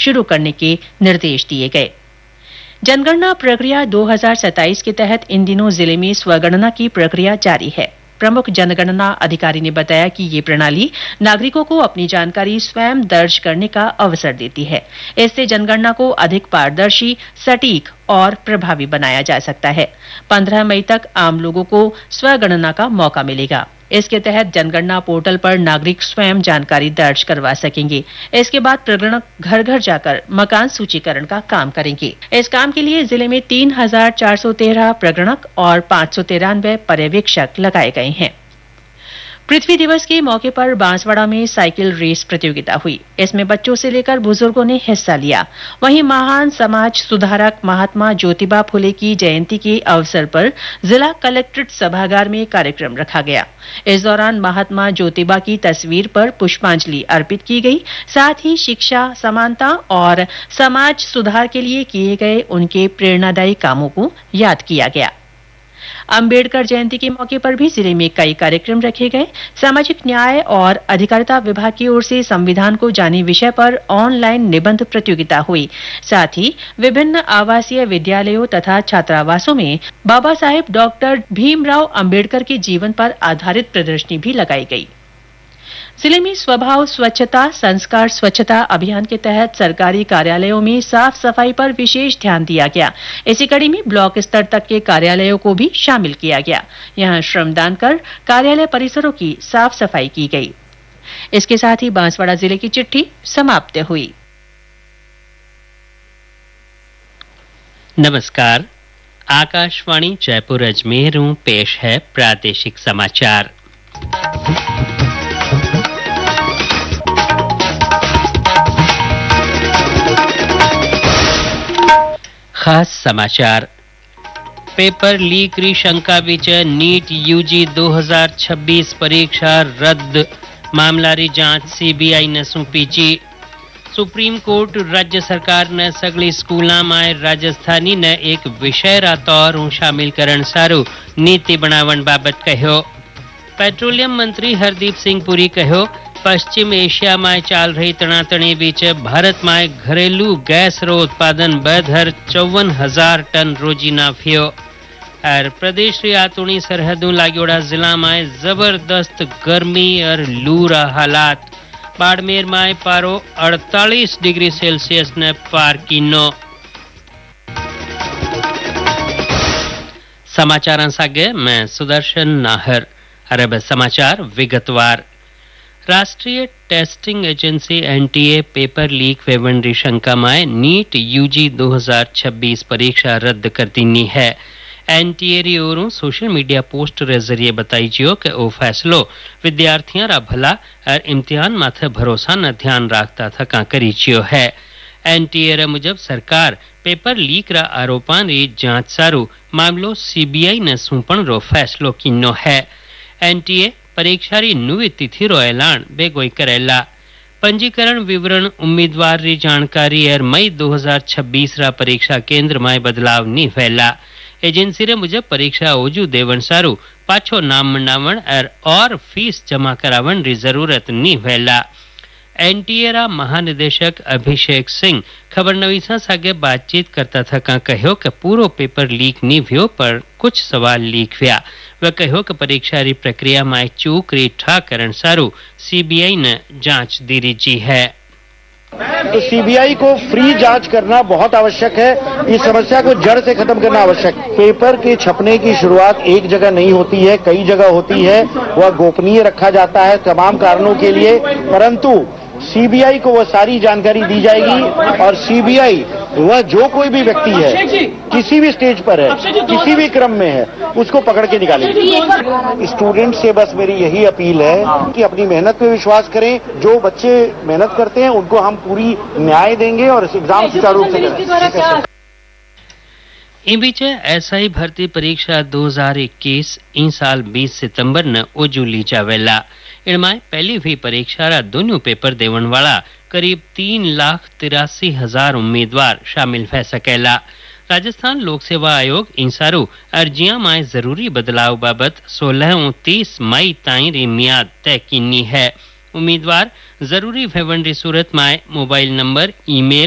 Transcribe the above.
शुरू करने के निर्देश दिए गए। जनगणना प्रक्रिया 2027 के तहत इन दिनों जिले में स्वगणना की प्रक्रिया जारी है। प्रमुख जनगणना अधिकारी ने बताया कि ये प्रणाली नागरिकों को अपनी जानकारी स्वयं दर्ज करने का अवसर देती है। इससे जनगणना को अधिक पारदर्शी, सटीक और प्रभावी बनाया जा सकता है। 15 मई तक आम लोगों को स्वगणना का मौका मिलेगा। इसके तहत जनगणना पोर्टल पर नागरिक स्वयं जानकारी दर्ज करवा सकेंगे। इसके बाद प्रगणक घर घर जाकर मकान सूचीकरण का काम करेंगे। इस काम के लिए जिले में 3,413 प्रगणक और 593 पर्यवेक्षक लगाए गए हैं। पृथ्वी दिवस के मौके पर बांसवाड़ा में साइकिल रेस प्रतियोगिता हुई। इसमें बच्चों से लेकर बुजुर्गों ने हिस्सा लिया। वहीं महान समाज सुधारक महात्मा ज्योतिबा फुले की जयंती के अवसर पर जिला कलेक्ट्रेट सभागार में कार्यक्रम रखा गया। इस दौरान महात्मा ज्योतिबा की तस्वीर पर पुष्पांजलि अर्पित की गई। साथ ही शिक्षा, समानता और समाज सुधार के लिए किए गए उनके प्रेरणादायी कामों को याद किया गया। अंबेडकर जयंती के मौके पर भी जिले में कई कार्यक्रम रखे गए। सामाजिक न्याय और अधिकारिता विभाग की ओर से संविधान को जाने विषय पर ऑनलाइन निबंध प्रतियोगिता हुई। साथ ही विभिन्न आवासीय विद्यालयों तथा छात्रावासों में बाबा साहेब डॉक्टर भीमराव अंबेडकर के जीवन पर आधारित प्रदर्शनी भी लगाई गई। जिले में स्वभाव स्वच्छता संस्कार स्वच्छता अभियान के तहत सरकारी कार्यालयों में साफ सफाई पर विशेष ध्यान दिया गया। इसी कड़ी में ब्लॉक स्तर तक के कार्यालयों को भी शामिल किया गया। यहां श्रमदान कर कार्यालय परिसरों की साफ सफाई की गई। इसके साथ ही बांसवाड़ा जिले की चिट्ठी समाप्त हुई। नमस्कार, आकाशवाणी जयपुर अजमेर पेश है प्रादेशिक समाचार। खास समाचार। पेपर लीक री शंका विच नीट यूजी 2026 परीक्षा रद्द मामलारी जांच सीबीआई ने सौंपी। सुप्रीम कोर्ट राज्य सरकार ने सगली स्कूलों में राजस्थानी ने एक विषय रा तौर शामिल करण सारू नीति बनावण बाबत कहो। पेट्रोलियम मंत्री हरदीप सिंह पुरी कहो, पश्चिम एशिया में चाल रही तनातनी बीच भारत में घरेलू गैस रो उत्पादन बढ़कर 54,000 टन रोजीना थियो। और प्रदेश री आतुणी सरहदों लागोड़ा जिला में जबरदस्त गर्मी और लू रा हालात। बाड़मेर में पारो 48 डिग्री सेल्सियस ने पार कीनो। समाचार सागे मैं सुदर्शन नाहर। अरब समाचार विगतवार। राष्ट्रीय testing agency NTA paper leak woven री शंका में नीट यूजी 2026 परीक्षा रद्द कर दी है। एनटीए री ओरों सोशल मीडिया पोस्ट रे जरिए बताई जियो कि ओ फैसलो विद्यार्थियों रा भला और इम्तिहान माथे भरोसा न ध्यान रखता थका करी जियो है। एनटीए रे मुजब सरकार पेपर लीक रा आरोपां री जांच सारू मामलो सीबीआई ने सौंपण रो फैसलो कीनो है। एनटीए परीक्षा री नवी तिथि रो ऐलान बेगोई करेला। पंजीकरण विवरण उम्मीदवार री जानकारी और मई 2026 रा परीक्षा केंद्र में बदलाव नी फैला। एजेंसी रे मुजब परीक्षा ओजू देवन सारू पाछो नाम मंडावण और फीस जमा करावण री जरूरत नी फैला। एनटीए रा महानिदेशक अभिषेक सिंह खबरनवीसा सागे बातचीत करता था कहो कि पूरो पेपर लीक नी भ्यो पर कुछ सवाल लीक हुआ। वह कहो कि परीक्षा री प्रक्रिया में चूक री ठा करण सारू सीबीआई ने जांच दी जी है। तो सीबीआई को फ्री जांच करना बहुत आवश्यक है। इस समस्या को जड़ से खत्म करना आवश्यक। पेपर के छपने की शुरुआत एक जगह नहीं होती है, कई जगह होती है। वह गोपनीय रखा जाता है तमाम कारणों के लिए, परंतु सीबीआई को वह सारी जानकारी दी जाएगी और सीबीआई वह जो कोई भी व्यक्ति है, किसी भी स्टेज पर है, किसी भी क्रम में है, उसको पकड़ के निकालेगी। स्टूडेंट से बस मेरी यही अपील है कि अपनी मेहनत पे विश्वास करें। जो बच्चे मेहनत करते हैं उनको हम पूरी न्याय देंगे और इस एग्जाम सुचारू रूप से करें। इन बीच एसआई भर्ती परीक्षा 2021 इन साल 20 सितंबर न ओजूली जावेला। इनमें पहली हुई परीक्षा रा दोनों पेपर देवन वाला करीब 3,83,000 उम्मीदवार शामिल हो सकेला। राजस्थान लोक सेवा आयोग इन सारू अर्जियां में जरूरी बदलाव बाबत 16 और 30 मई ताईं री मियाद तय कीनी है। उम्मीदवार जरूरी वेवन री सूरत में मोबाइल नंबर, ईमेल